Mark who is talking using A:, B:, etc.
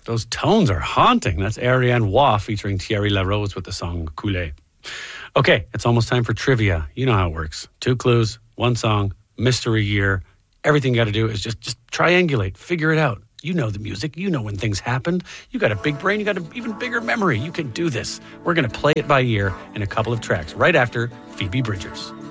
A: those tones are haunting. That's Ariane Waugh featuring Thierry Larose with the song Couler. Okay, it's almost time for trivia. You know how it works. 2 clues, 1 song, mystery year. Everything you got to do is just triangulate, figure it out. You know the music. You know when things happened. You got a big brain. You got an even bigger memory. You can do this. We're going to play it by ear in a couple of tracks right after Phoebe Bridgers.